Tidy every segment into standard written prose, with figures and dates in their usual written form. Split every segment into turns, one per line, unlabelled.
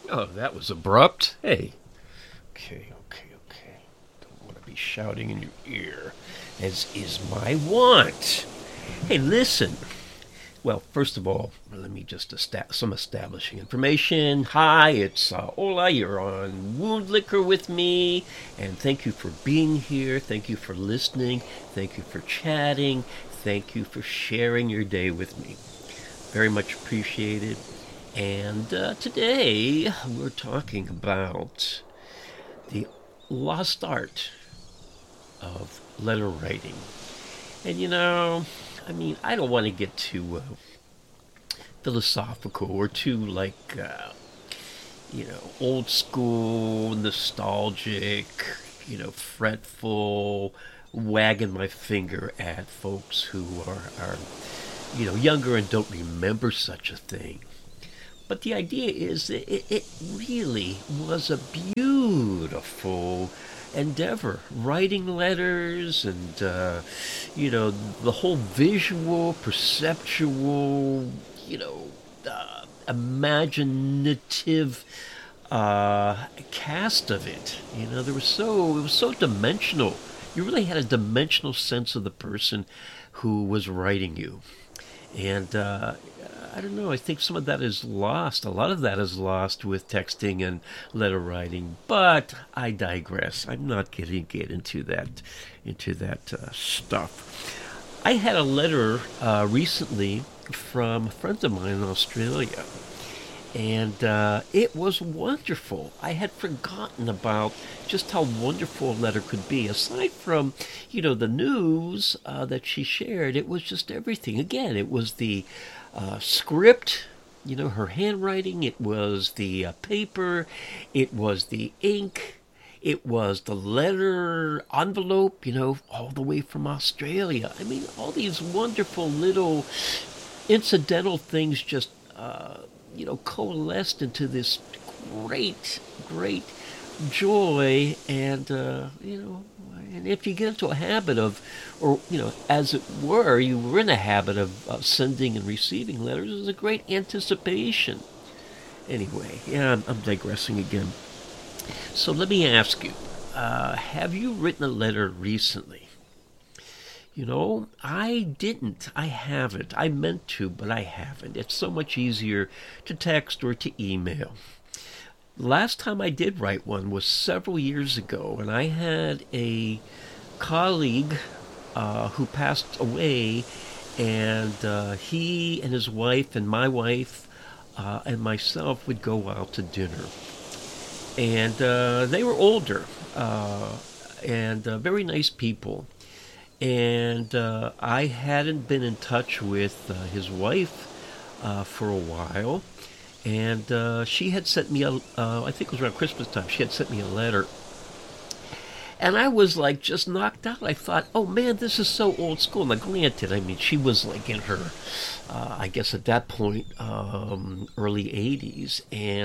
Oh, that was abrupt. Hey. Okay. Don't want to be shouting in your ear, as is my wont. Hey, listen. Well, first of all, let me just some establishing information. Hi, it's Ola. You're on Wound Liquor with me, and thank you for being here. Thank you for listening. Thank you for chatting. Thank you for sharing your day with me. Very much appreciated. And today we're talking about the lost art of letter writing. And I don't want to get too philosophical or too old school, nostalgic, fretful, wagging my finger at folks who are younger and don't remember such a thing. But the idea is that it really was a beautiful endeavor. Writing letters and, the whole visual, perceptual, imaginative cast of it. It was so dimensional. You really had a dimensional sense of the person who was writing you. And I don't know. I think some of that is lost. A lot of that is lost with texting and letter writing. But I digress. I'm not going to get into that stuff. I had a letter recently from a friend of mine in Australia, and it was wonderful. I had forgotten about just how wonderful a letter could be. Aside from, the news that she shared, it was just everything. Again, it was the script, her handwriting, it was the paper, it was the ink, it was the letter envelope, all the way from Australia. I mean, all these wonderful little incidental things just, coalesced into this great joy. And, and if you get into a habit of, or, as it were, you were in a habit of sending and receiving letters, it was a great anticipation. Anyway, yeah, I'm digressing again. So let me ask you, have you written a letter recently? I didn't. I haven't. I meant to, but I haven't. It's so much easier to text or to email. Last time I did write one was several years ago, and I had a colleague who passed away, and he and his wife and my wife and myself would go out to dinner. And they were older and very nice people. And I hadn't been in touch with his wife for a while. And she had sent me I think it was around Christmas time, she had sent me a letter. And I was like just knocked out. I thought, oh man, this is so old school. Now granted, I mean, she was like in her, I guess at that point, early 80s.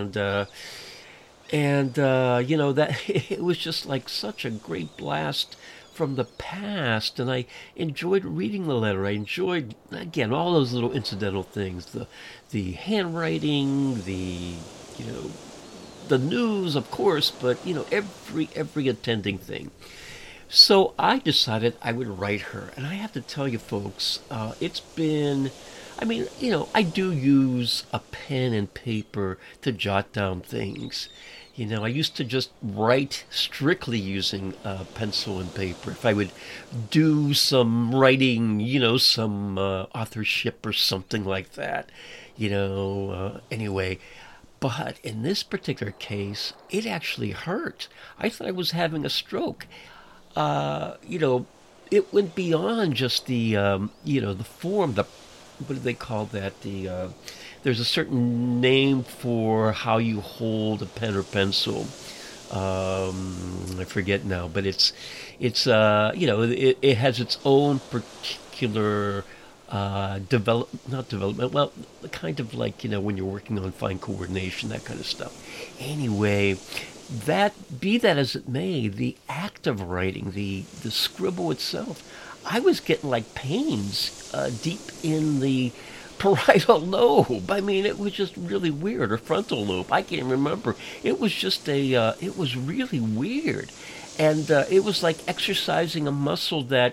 And that it was just like such a great blast from the past, and I enjoyed reading the letter. I enjoyed, again, all those little incidental things, the handwriting, the news, of course, but every attending thing. So I decided I would write her, and I have to tell you, folks, it's been. I mean, I do use a pen and paper to jot down things. I used to just write strictly using pencil and paper. If I would do some writing, some authorship or something like that, anyway. But in this particular case, it actually hurt. I thought I was having a stroke. It went beyond just the form, what do they call that? There's a certain name for how you hold a pen or pencil. I forget now, but it has its own particular not development. Well, kind of like when you're working on fine coordination, that kind of stuff. Anyway, that as it may, the act of writing, the scribble itself, I was getting like pains deep in the parietal lobe. I mean, it was just really weird. Or frontal lobe. I can't remember. It was just it was really weird. And it was like exercising a muscle that,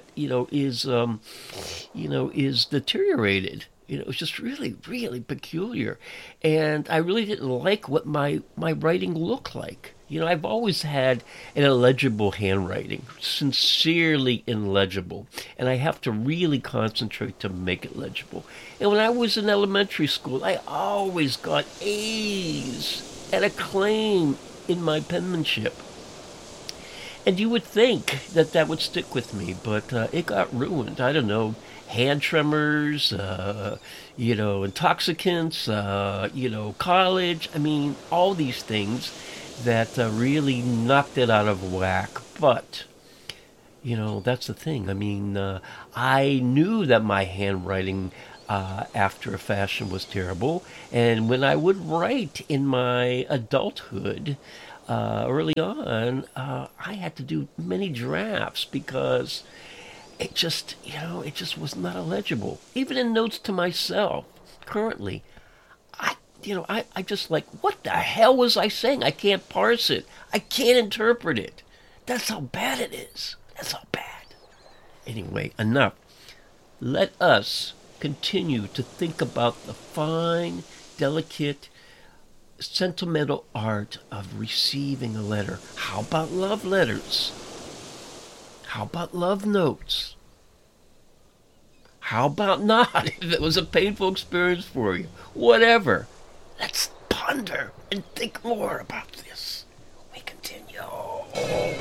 is deteriorated. It was just really, really peculiar. And I really didn't like what my writing looked like. I've always had an illegible handwriting, sincerely illegible, and I have to really concentrate to make it legible. And when I was in elementary school, I always got A's and acclaim in my penmanship. And you would think that would stick with me, but it got ruined. I don't know, hand tremors, intoxicants, college. I mean, all these things that really knocked it out of whack. But, that's the thing. I mean, I knew that my handwriting after a fashion was terrible. And when I would write in my adulthood, early on, I had to do many drafts because it just was not illegible. Even in notes to myself, currently, I just like, what the hell was I saying? I can't parse it. I can't interpret it. That's how bad it is. That's how bad. Anyway, enough. Let us continue to think about the fine, delicate, sentimental art of receiving a letter. How about love letters? How about love notes? How about not, if it was a painful experience for you? Whatever. Let's ponder and think more about this. We continue.